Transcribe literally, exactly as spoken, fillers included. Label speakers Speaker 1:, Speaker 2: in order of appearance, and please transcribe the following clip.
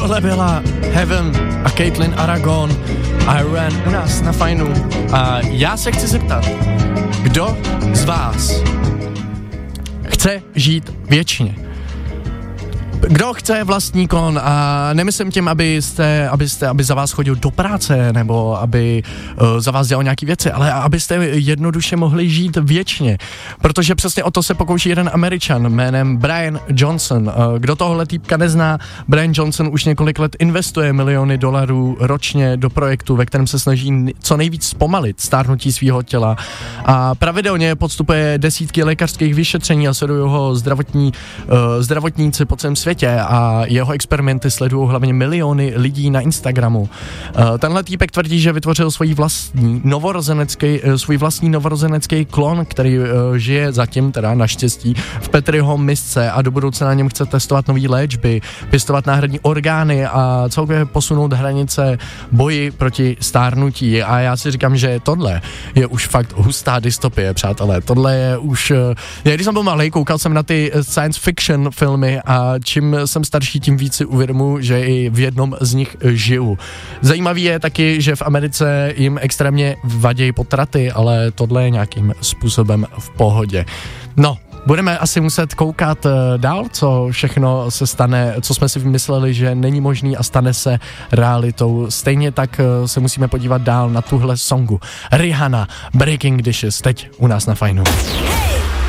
Speaker 1: Tohle byla Heaven a Caitlin Aragon a Ran u nás na Fajnu. A já se chci zeptat, kdo z vás chce žít věčně? Kdo chce vlastní klon a nemyslím tím, abyste, abyste, aby za vás chodil do práce nebo aby uh, za vás dělal nějaký věci, ale abyste jednoduše mohli žít věčně, protože přesně o to se pokouší jeden Američan jménem Brian Johnson. Uh, kdo tohle týpka nezná, Brian Johnson už několik let investuje miliony dolarů ročně do projektu, ve kterém se snaží co nejvíc zpomalit stárnutí svého těla a pravidelně podstupuje desítky lékařských vyšetření a sledují ho zdravotní, uh, zdravotníci po celém světě a jeho experimenty sledují hlavně miliony lidí na Instagramu. Uh, tenhle týpek tvrdí, že vytvořil svůj vlastní novorozenecký, uh, svůj vlastní novorozenecký klon, který uh, žije zatím teda naštěstí v Petriho misce a do budoucna na něm chce testovat nový léčby, pěstovat náhradní orgány a celkově posunout hranice boji proti stárnutí. A já si říkám, že tohle je už fakt hustá dystopie, přátelé. Tohle je už... Uh, já když jsem byl malej, koukal jsem na ty science fiction filmy a čím jsem starší, tím víc si uvědomuji, že i v jednom z nich žiju. Zajímavý je taky, že v Americe jim extrémně vadí potraty, ale tohle je nějakým způsobem v pohodě. No, budeme asi muset koukat uh, dál, co všechno se stane, co jsme si vymysleli, že není možný a stane se realitou. Stejně tak uh, se musíme podívat dál na tuhle songu. Rihanna, Breaking Dishes, teď u nás na Fajnu.